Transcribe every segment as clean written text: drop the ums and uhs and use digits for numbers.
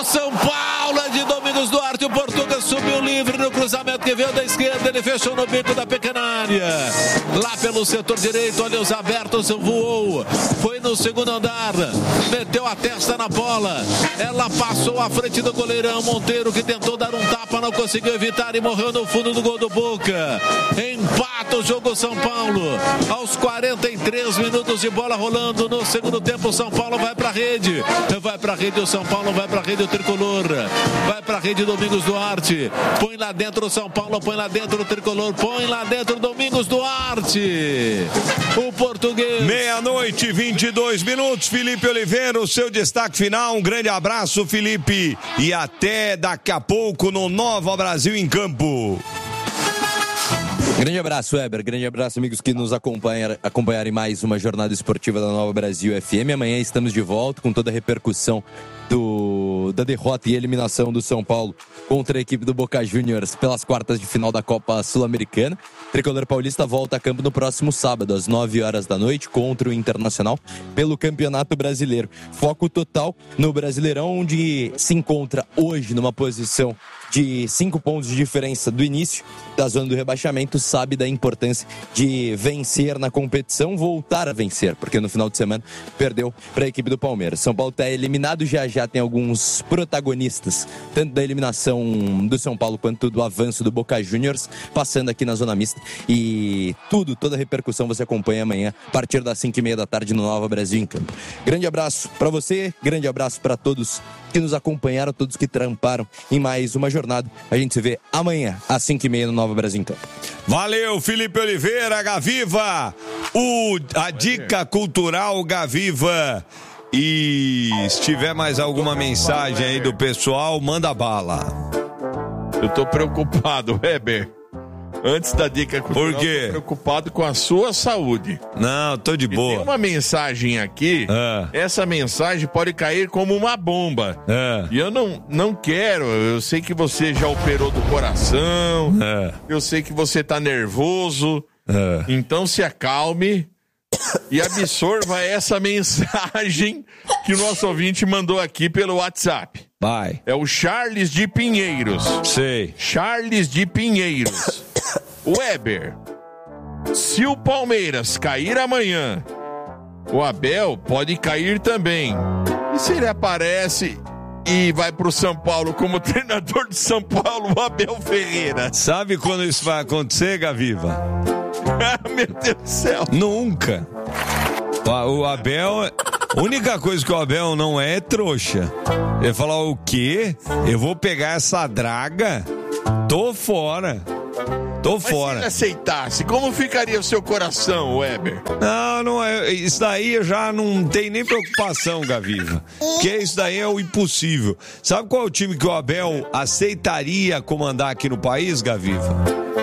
São Paulo é de Domingos Duarte. O Portuga subiu livre no cruzamento que veio da esquerda. Ele fechou no bico da pequena área. Lá pelo setor direito, olhos abertos, voou. Foi no segundo andar. Meteu a testa na bola. Ela passou à frente do goleirão Monteiro, que tentou dar um tapa, não conseguiu evitar e morreu no fundo do gol do Boca. Empata o jogo São Paulo. Aos 43 minutos de bola rolando no segundo tempo, o São Paulo vai pra rede. Vai pra rede o São Paulo, vai pra rede o Tricolor. Vai pra rede Domingos Duarte. Põe lá dentro o São Paulo, põe lá dentro o Tricolor. Põe lá dentro Domingos Duarte. O português. 00:22. Felipe Oliveira, o seu destaque final. Um grande abraço, Felipe. E até daqui a pouco no Nova Brasil em Campo. Grande abraço, Weber. Grande abraço, amigos que nos acompanharem mais uma jornada esportiva da Nova Brasil FM. Amanhã estamos de volta com toda a repercussão da derrota e eliminação do São Paulo contra a equipe do Boca Juniors pelas quartas de final da Copa Sul-Americana. Tricolor Paulista volta a campo no próximo sábado, às 9h da noite, contra o Internacional pelo Campeonato Brasileiro. Foco total no Brasileirão, onde se encontra hoje numa posição de 5 pontos de diferença do início da zona do rebaixamento, sabe da importância de vencer na competição, voltar a vencer, porque no final de semana perdeu para a equipe do Palmeiras. São Paulo está eliminado, já tem alguns protagonistas, tanto da eliminação do São Paulo quanto do avanço do Boca Juniors, passando aqui na Zona Mista, e toda a repercussão você acompanha amanhã, a partir das 5h30 no Nova Brasil em Campo. Grande abraço para você, grande abraço para todos que nos acompanharam, todos que tramparam em mais uma jornada. A gente se vê amanhã, às 5h30 no Nova Brasil em Campo. Valeu, Felipe Oliveira, Gaviva, a dica cultural Gaviva. E se tiver mais alguma mensagem aí do pessoal, manda bala. Eu tô preocupado, Weber. Antes da dica cultural, por quê? Tô preocupado com a sua saúde. Não, tô de boa. Tem uma mensagem aqui, essa mensagem pode cair como uma bomba. E eu não quero, eu sei que você já operou do coração, eu sei que você tá nervoso, então se acalme e absorva essa mensagem que o nosso ouvinte mandou aqui pelo WhatsApp. Vai. É o Charles de Pinheiros. Sei. Charles de Pinheiros. Weber, se o Palmeiras cair amanhã, o Abel pode cair também. E se ele aparece e vai pro São Paulo como treinador de São Paulo, o Abel Ferreira? Sabe quando isso vai acontecer, Gaviva? Meu Deus do céu. Nunca. O Abel... A única coisa que o Abel não é trouxa. Ele falar o quê? Eu vou pegar essa draga? Tô fora. Mas fora. Se ele aceitasse, como ficaria o seu coração, Weber? Não é. Isso daí eu já não tenho nem preocupação, Gaviva. Porque isso daí é o impossível. Sabe qual é o time que o Abel aceitaria comandar aqui no país, Gaviva?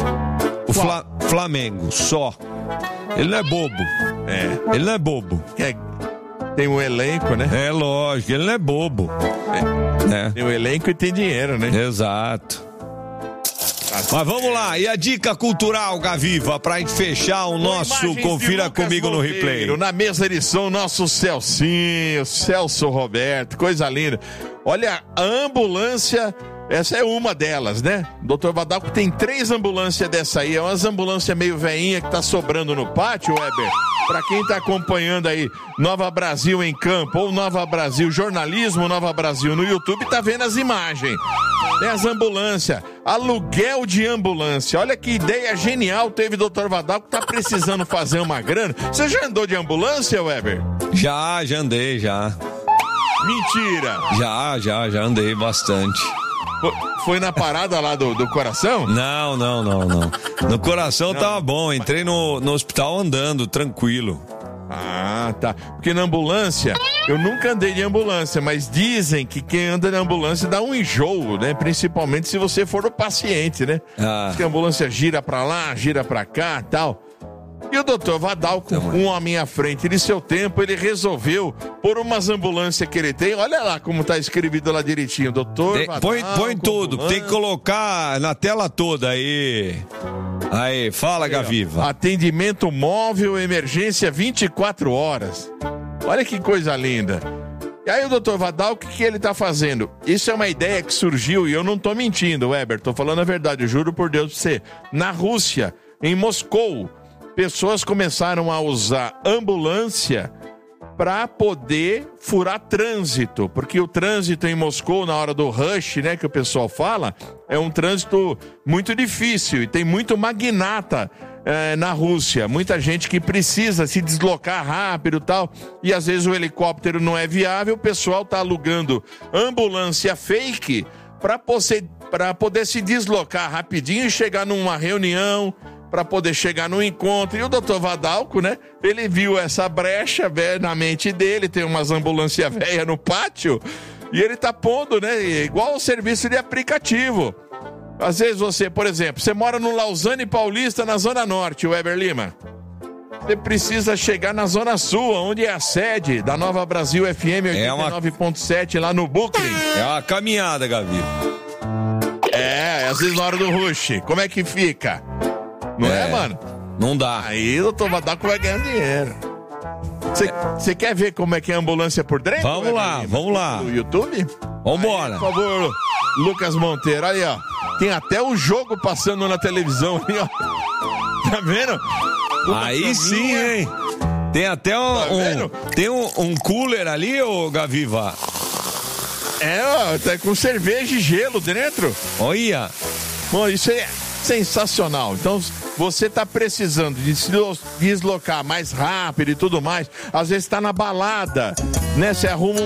O Flamengo, só. Ele não é bobo. Ele não é bobo. Tem um elenco, né? É lógico, ele não é bobo. Tem um elenco e tem dinheiro, né? Exato. Mas vamos lá, e a dica cultural, Gaviva, pra gente fechar o nosso Confira Comigo no Replay. Na mesa de som, nosso Celcinho, Celso Roberto, coisa linda. Olha, a ambulância, essa é uma delas, né? Dr. Vadalco tem 3 ambulâncias dessa aí, é umas ambulâncias meio veinha que tá sobrando no pátio, Weber. Pra quem tá acompanhando aí, Nova Brasil em Campo, ou Nova Brasil Jornalismo, Nova Brasil no YouTube, tá vendo as imagens. Tem as ambulâncias, aluguel de ambulância. Olha que ideia genial teve o Dr. Vadalco, tá precisando fazer uma grana. Você já andou de ambulância, Weber? Já andei, já. Mentira! Já andei bastante. Foi na parada lá do coração? Não. No coração tava bom, entrei no hospital andando, tranquilo. Ah, tá. Porque na ambulância, eu nunca andei de ambulância, mas dizem que quem anda na ambulância dá um enjoo, né? Principalmente se você for o paciente, né? Porque a ambulância gira pra lá, gira pra cá e tal. E o doutor Vadalco, um homem à frente de seu tempo, ele resolveu pôr umas ambulâncias que ele tem. Olha lá como tá escrevido lá direitinho, doutor Vadalco. Põe tudo, tem que colocar na tela toda aí. Aí, fala, Gaviva. Atendimento móvel, emergência 24 horas. Olha que coisa linda. E aí o doutor Vadal, o que ele tá fazendo? Isso é uma ideia que surgiu, e eu não tô mentindo, Weber, tô falando a verdade, eu juro por Deus pra você. Na Rússia, em Moscou, pessoas começaram a usar ambulância para poder furar trânsito, porque o trânsito em Moscou, na hora do rush, né, que o pessoal fala, é um trânsito muito difícil e tem muito magnata na Rússia, muita gente que precisa se deslocar rápido e tal, e às vezes o helicóptero não é viável, o pessoal tá alugando ambulância fake para poder se deslocar rapidinho e chegar numa reunião, para poder chegar no encontro. E o doutor Vadalco, né, ele viu essa brecha na mente dele, tem umas ambulâncias velhas no pátio, e ele tá pondo, né, igual o serviço de aplicativo. Às vezes você, por exemplo, você mora no Lausanne Paulista, na Zona Norte, Weber Lima. Você precisa chegar na Zona Sul, onde é a sede da Nova Brasil FM 89.7, lá no Brooklyn. É uma caminhada, Gabi. Às vezes na hora do rush. Como é que fica? Não é, mano? Não dá. Aí o doutor Vadalco vai ganhar dinheiro. Você quer ver como é que é a ambulância por dentro? Vamos lá. No YouTube? Vambora. Aí, por favor, Lucas Monteiro. Aí, ó. Tem até o jogo passando na televisão ali, ó. Tá vendo? Aí sim, hein? Tem até um cooler ali, ô Gaviva. Ó, tá com cerveja e gelo dentro. Olha. Bom, isso é sensacional. Então, você tá precisando de se deslocar mais rápido e tudo mais. Às vezes tá na balada, né? Você arruma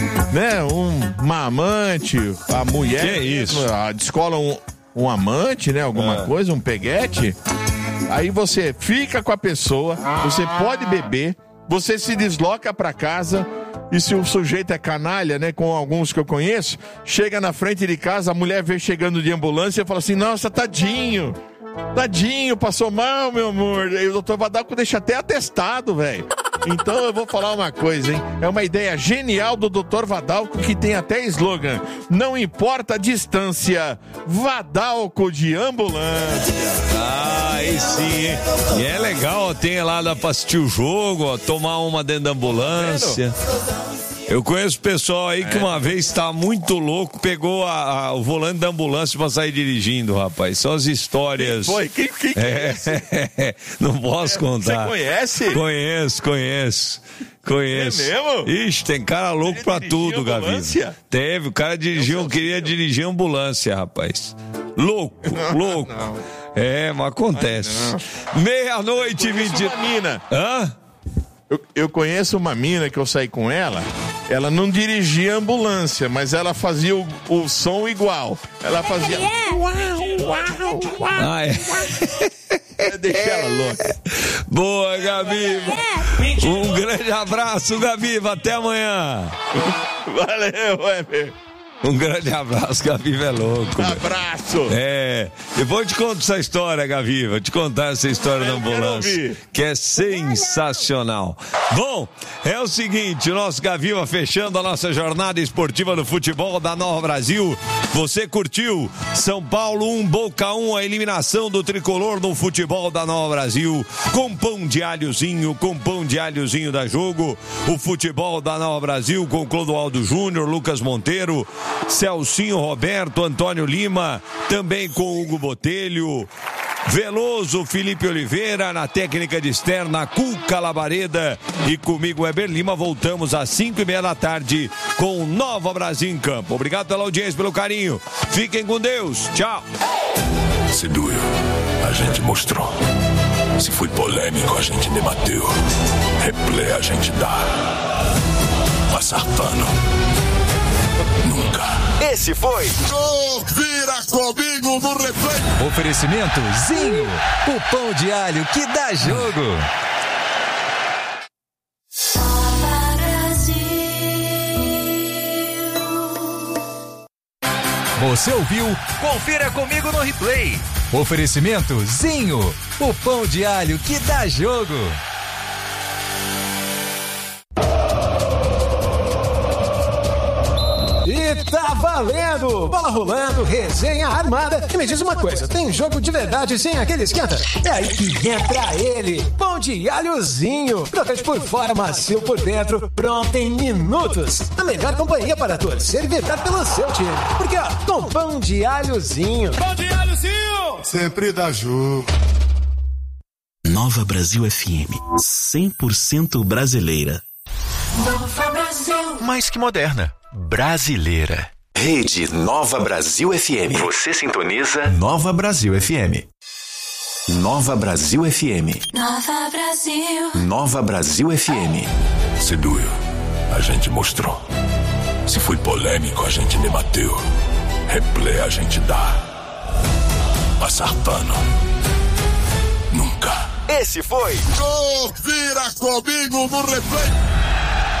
uma amante, a mulher. Que isso? Descola um amante, né? Alguma coisa, um peguete. Aí você fica com a pessoa, você pode beber, você se desloca pra casa. E se o sujeito é canalha, né, com alguns que eu conheço, chega na frente de casa, a mulher vê chegando de ambulância e fala assim, nossa, tadinho, passou mal, meu amor. E o doutor Vadalco deixa até atestado, velho. Então eu vou falar uma coisa, hein? É uma ideia genial do doutor Vadalco, que tem até slogan, não importa a distância, Vadalco de ambulância. Aí sim, hein? E é legal, tem lá, dá pra assistir o jogo, ó, tomar uma dentro da ambulância. Eu conheço pessoal aí que uma vez tá muito louco, pegou o volante da ambulância pra sair dirigindo, rapaz. São as histórias. Quem foi? Quem Não posso contar. Você conhece? Conheço. É mesmo? Ixi, tem cara louco pra tudo, Gavi. Teve, o cara queria dirigir ambulância, rapaz. Louco. Não. Mas acontece. 00:20. Uma mina. Hã? Eu conheço uma mina que eu saí com ela. Ela não dirigia ambulância, mas ela fazia o som igual. Ela fazia. Deixa ela louca. Boa, Gabi. Um grande abraço, Gabi. Até amanhã. Valeu, Weber. Um grande abraço, Gaviva é louco. Abraço. Depois eu te conto essa história, Gaviva. Vou te contar essa história da ambulância, que é sensacional. Bom, é o seguinte, o nosso Gaviva fechando a nossa jornada esportiva do futebol da Nova Brasil. Você curtiu São Paulo 1, Boca 1, a eliminação do tricolor no futebol da Nova Brasil, com pão de alhozinho da Jogo. O futebol da Nova Brasil com Clodoaldo Júnior, Lucas Monteiro, Celcinho Roberto, Antônio Lima, também com Hugo Botelho, Veloso, Felipe Oliveira, na técnica de externa, Cuca Labareda, e comigo, Weber Lima. Voltamos às 5:30 da tarde com Nova Brasil em Campo. Obrigado pela audiência, pelo carinho. Fiquem com Deus. Tchau. Se doeu, a gente mostrou. Se foi polêmico, a gente debateu. Replay a gente dá. Passar pano. Nunca. Esse foi Vira comigo no replay. Oferecimento Zinho, o pão de alho que dá jogo. Você ouviu? Confira comigo no replay. Oferecimento Zinho, o pão de alho que dá jogo. tá valendo! Bola rolando, resenha armada. E me diz uma coisa, tem jogo de verdade sem aquele esquenta? É aí que entra ele, Pão de Alhozinho. Crocante por fora, macio por dentro, pronto em minutos. A melhor companhia para torcer e vibrar pelo seu time. Porque, ó, com Pão de Alhozinho. Pão de Alhozinho! Sempre dá jogo. Nova Brasil FM, 100% brasileira. Nova Brasil. Mais que moderna, brasileira. Rede Nova Brasil FM. Você sintoniza Nova Brasil FM. Nova Brasil FM. Nova Brasil. Nova Brasil FM. Seduio, a gente mostrou. Se foi polêmico, a gente debateu. Replay a gente dá. Passar pano. Nunca. Esse foi Confira comigo no replay.